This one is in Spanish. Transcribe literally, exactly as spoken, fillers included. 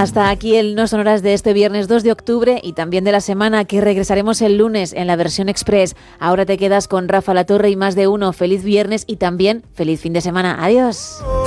Hasta aquí el No Sonoras de este viernes dos de octubre y también de la semana, que regresaremos el lunes en la versión express. Ahora te quedas con Rafa La Torre y Más de Uno. Feliz viernes y también feliz fin de semana. Adiós.